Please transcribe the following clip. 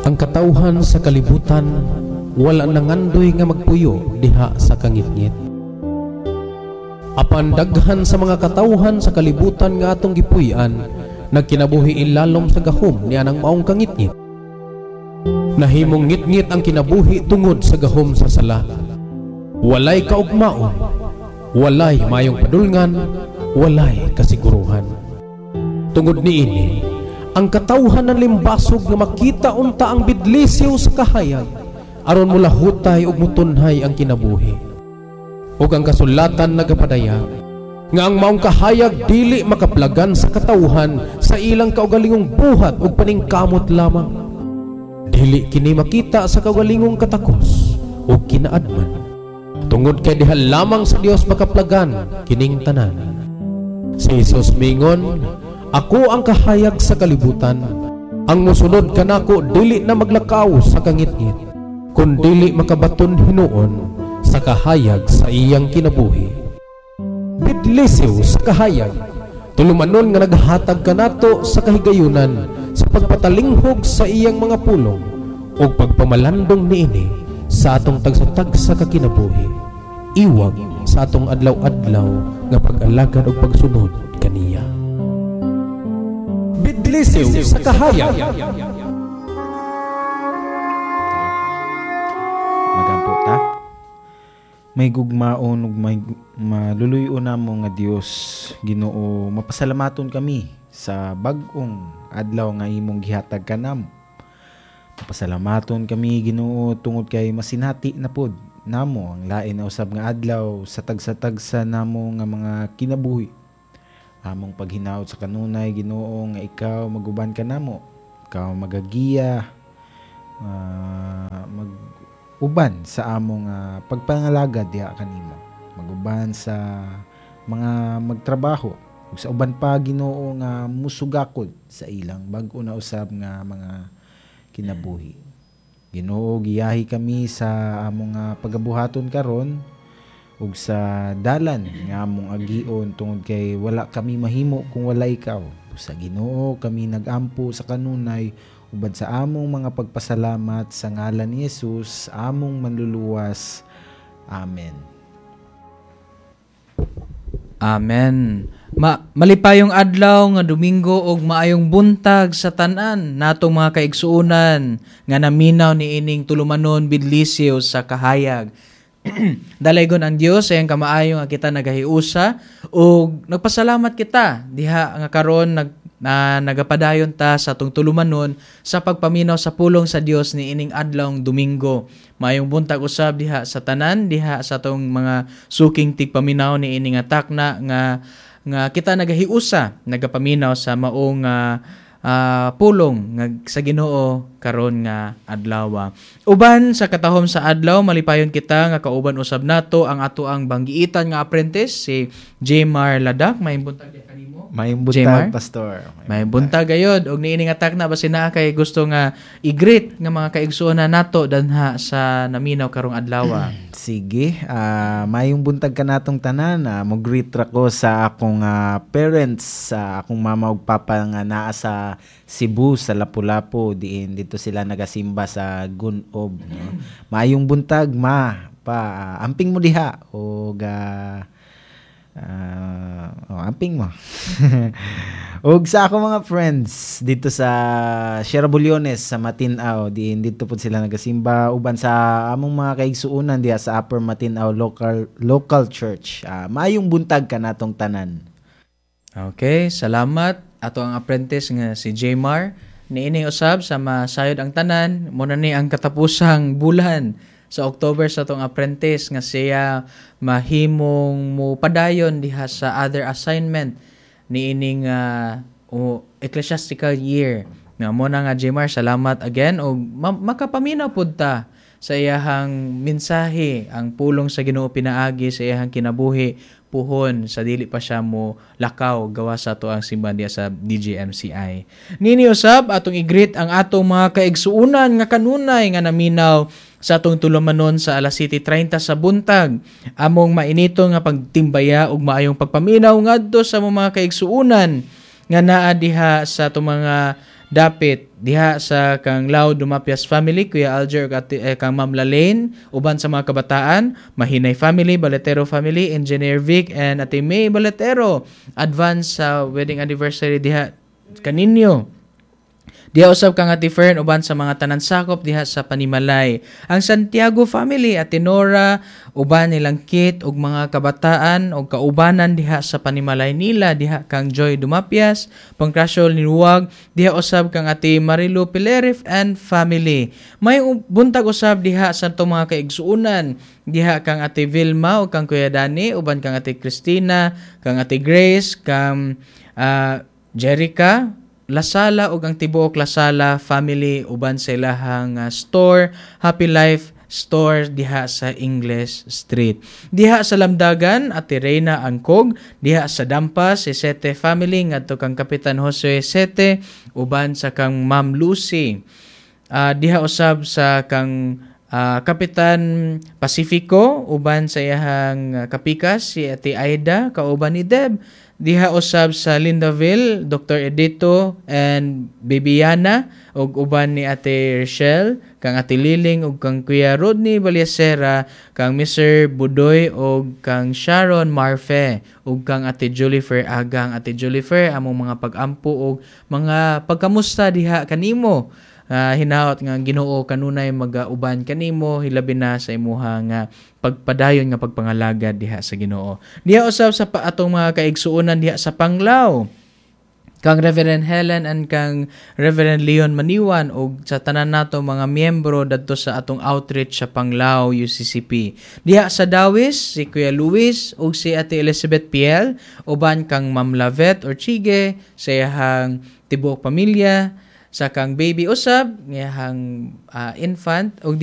Ang katawhan sa kalibutan wala nangandoy nga magpuyo diha sa kangitngit. Apan daghan sa mga katawhan sa kalibutan nga atong gipuy-an nagkinabuhi ilalom sa gahom ni anang maong kangitngit. Nahimong ngitngit ang kinabuhi tungod sa gahom sa sala. Walay kaugmaon, walay mayong padulngan, walay kasiguruhan. Tungod niini, ang katawhan ng limbasog nga makita unta ang bidlisiw sa kahayag aron mula hutay ug mutunhay ang kinabuhi. Ug ang kasulatan nagapadaya nga ang maong kahayag dili makaplagan sa katawhan sa ilang kaugalingong buhat ug paningkamot lamang. Dili kini makita sa kaugalingong katakos ug kinaadman. Tungod kay diha lamang sa Dios makaplagan kining tanan. Si Jesus mingon, "Ako ang kahayag sa kalibutan. Ang mosunod kanako dili na maglakaw sa kangitngit, kun dili makabaton hinuon sa kahayag sa iyang kinabuhi." Bidlisiw sa kahayag, tulumanon nga naghatag kanato sa kahigayunan sa pagpatalinghog sa iyang mga pulong o pagpamalandong niini sa atong tagsa-tagsa ka kinabuhi, iwag sa atong adlaw-adlaw nga pag-alagad o pagsunod kaniya. Bidlisiw sa kahayag. Magampo ta. May gugmaon ug may maluluyo na mo nga Dios, Ginoo, mapasalamaton kami sa bag-ong adlaw nga imong gihatag kanamo. Mapasalamaton kami, Ginoo, tungod kay masinati na pod namo ang lain na usab nga adlaw sa tagsa-tagsa namo nga mga kinabuhi. Among paghinaot sa kanunay, Ginoo, nga ikaw maguban ka namo. Ikaw magagiya, mag-uban sa among pagpangalagad diha kanimo. Maguban sa mga magtrabaho. Ug sa uban pa, Ginoo, nga musugakod sa ilang bag-o na usab nga mga kinabuhi. Ginoo, giyahi kami sa among pagabuhaton karon ug sa dalan nga among agion tungod kay wala kami mahimo kung wala ikaw. Sa Ginoo kami nagampo sa kanunay ubad sa among mga pagpasalamat sa ngalan ni Jesus, among manluluwas. Amen. Amen. Malipayong adlaw nga Domingo og maayong buntag sa tanan natong mga kaigsuonan nga naminaw ni ining tulumanon bidlisiw sa kahayag. Dalaygon ang Dios sa iyang kamaayo nga kita nagahiusa ug nagpasalamat kita diha nga karon nagapadayon ta sa atong tulumanon sa pagpaminaw sa pulong sa Dios ni ining adlawng Domingo. Maayong buntag usab diha sa tanan, diha sa atong mga suking tigpaminaw ni ining takna nga kita nagahiusa, nagapaminaw sa maong pulong nga sa Ginoo karon nga adlaw. Uban sa katahom sa adlaw, malipayon kita nga kauban usab nato ang ato ang banggiitan nga apprentice si Jmar Ladak. Maayong buntag kanimo. Maayong buntag, Pastor. Maayong buntag gayod og niini nga takna basi naa kay gusto nga i-greet nga mga kaigsuonan nato danha sa naminaw karong adlaw. Sige, maayong buntag ka natong tanan. Mag-greet ra ko sa akong parents, sa akong mama ug papa nga naa sa Cebu, sa Lapu-Lapu, dito sila nagasimba sa Gunob. No? Maayong buntag, ma, pa, amping mo diha o amping mo. Og sa ako mga friends dito sa Sierra Bulyones sa Matinao, dito po sila nagasimba uban sa among mga kaigsuonan diha sa Upper Matinao local church. Maayong buntag ka natong tanan. Okay, salamat ato ang apprentice nga si Jmar. Niini usab sa masayod ang tanan, muna ni ang katapusang bulan sa October sa atong apprentice nga siya mahimong mo padayon diha sa other assignment niining ecclesiastical year. Nga mo na nga Jmar, salamat again o makapaminaw pud ta sa iyahang mensahe, ang pulong sa Ginoo pinaagi sa iyahang kinabuhi puhon sa dili pa siya mo lakaw gawa sa ato ang simbahan diya sa DGMCI. Nini usab atong i-greet ang atong mga kaigsuonan nga kanunay nga naminaw sa atong tulumanon sa alas 7:30 sa buntag. Among mainito nga pagtimbaya ug maayong pagpaminaw ngadto sa mga kaigsuonan nga naa diha sa atong mga dapit diha sa kang Lao Dumapias family, Kuya Alger ug kang Ma'am Lalaine, uban sa mga kabataan, Mahinay family, Baletero family, Engineer Vic and Ate May Baletero. Advance sa wedding anniversary diha kaninyo. Diha usab kang Ate Fern uban sa mga tanan sakop diha sa Panimalay. Ang Santiago family, Ate Nora, uban nilang Kit ug mga kabataan ug kaubanan diha sa Panimalay nila, diha kang Joy Dumapias, Pangkrasyol Niluwag, diha usab kang Ate Marilu Pilerif and family. May buntag usab diha sa itong mga kaigsuunan, diha kang Ate Vilma ug kang Kuya Dani, uban kang Ate Christina, kang Ate Grace, kang Jerica Lasala ug ang tibuok Lasala family uban sa ilahang store, Happy Life Store diha sa Ingles Street. Diha sa Lamdagan, Ate Reyna Angkog, diha sa Dampas, si Sete family ngadto kang Kapitan Jose Sete uban sa kang Ma'am Lucy. Diha usab sa kang Kapitan Pacifico uban sa iyahang kapikas si Ate Aida kauban ni Deb. Diha usab sa Lindaville, Dr. Edito and Bibiana ug uban ni Ate Rochelle, kang Ate Liling ug kang Kuya Rodney Baliacera, kang Mr. Budoy ug kang Sharon Marfe ug kang Ate Julifer Agang. Ate Julifer, among mga pag-ampo ug mga pagkamusta diha kanimo. Hinaot nga Ginoo kanunay mag-uban kanimo hilabi na sa imuha nga pagpadayon nga pagpangalagad diha sa Ginoo. Diha usab sa atong mga kaigsuonan diha sa Panglao, kang Reverend Helen and kang Reverend Leon Maniwan ug sa tanan nato mga miyembro dadto sa atong outreach sa Panglao UCCP. Diha sa Dawis si Kuya Luis ug si Ate Elizabeth Piel uban kang Ma'am Lavet Orchige sa iyahang tibuok pamilya, sa kang baby usab ngayang infant ug